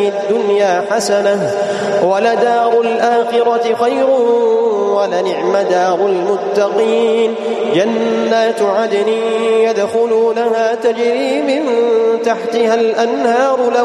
الدنيا حسنة ولدار الآخرة خير ولنعم دار المتقين جنات عدن يدخلونها تجري من تحتها الأنهار